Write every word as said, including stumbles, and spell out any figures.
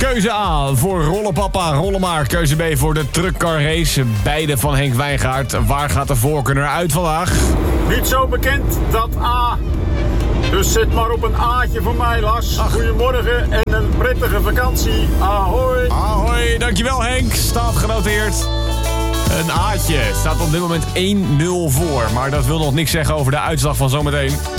Keuze A voor Rollenpapa, Rollenmaar. Keuze B voor de Truckcar Race. Beide van Henk Wijngaard. Waar gaat de voorkeur naar uit vandaag? Niet zo bekend, dat A. Dus zet maar op een A'tje voor mij, Lars. Ach. Goedemorgen en een prettige vakantie. Ahoi. Ahoi, dankjewel Henk. Staat genoteerd. Een A'tje staat op dit moment één nul voor. Maar dat wil nog niks zeggen over de uitslag van zometeen.